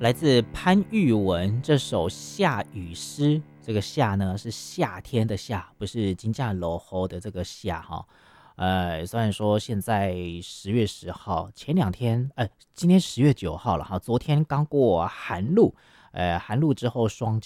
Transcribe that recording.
来自潘玉文这首夏雨诗，这个夏呢是夏天的夏，不是金价楼后的这个夏哈。虽然说现在10月10号，前两天，今天10月9号了哈，昨天刚过寒露，寒露之后霜降。